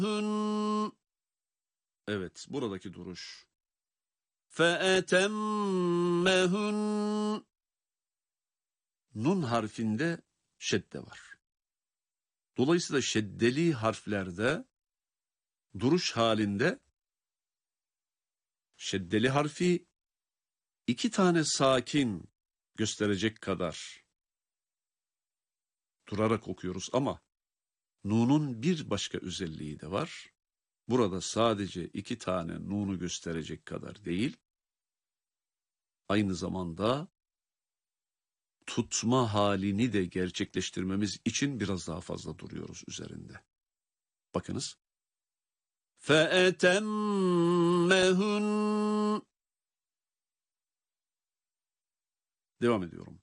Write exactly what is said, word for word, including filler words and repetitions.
Evet, buradaki duruş. فَاَتَمَّهُنْ Nun harfinde şedde var. Dolayısıyla şeddeli harflerde duruş halinde şeddeli harfi iki tane sakin gösterecek kadar durarak okuyoruz ama nunun bir başka özelliği de var. Burada sadece iki tane nunu gösterecek kadar değil, aynı zamanda tutma halini de gerçekleştirmemiz için biraz daha fazla duruyoruz üzerinde. Bakınız. فَاَتَمَّهُنْ Devam ediyorum.